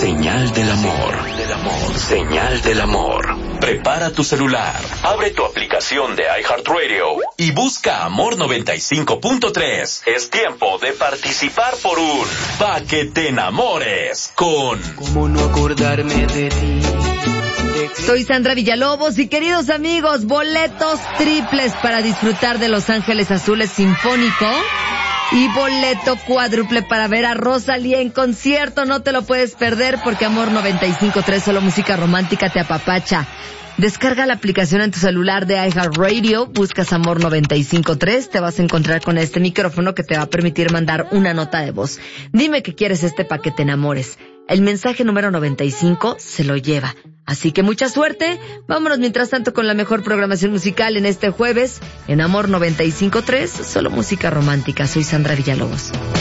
Señal del amor. Señal del amor. Prepara tu celular, abre tu aplicación de iHeartRadio y busca Amor 95.3. Es tiempo de participar por un Pa' que te enamores con... ¿Cómo no acordarme de ti? Soy Sandra Villalobos y queridos amigos, boletos triples para disfrutar de Los Ángeles Azules Sinfónico y boleto cuádruple para ver a Rosalía en concierto. No te lo puedes perder porque Amor 95.3, solo música romántica, te apapacha. Descarga la aplicación en tu celular de iHeartRadio, buscas Amor 95.3, te vas a encontrar con este micrófono que te va a permitir mandar una nota de voz. Dime que quieres Pa' que te enamores. El mensaje número 95 se lo lleva. Así que mucha suerte. Vámonos mientras tanto con la mejor programación musical en este jueves en Amor 95.3, solo música romántica. Soy Sandra Villalobos.